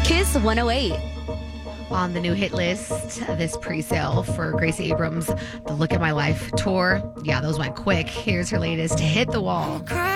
Kiss 108. On the new hit list, this pre-sale for Gracie Abrams' The Look at My Life tour. Yeah, those went quick. Here's her latest, Hit the Wall.